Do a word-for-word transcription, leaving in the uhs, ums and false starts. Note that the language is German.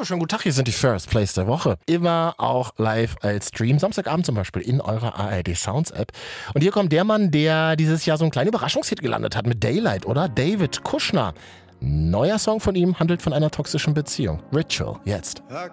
schönen guten Tag, hier sind die First Plays der Woche. Immer auch live als Stream, Samstagabend zum Beispiel in eurer A R D Sounds App. Und hier kommt der Mann, der dieses Jahr so einen kleinen Überraschungshit gelandet hat mit Daylight, oder? David Kushner. Neuer Song von ihm handelt von einer toxischen Beziehung. Ritual, jetzt. I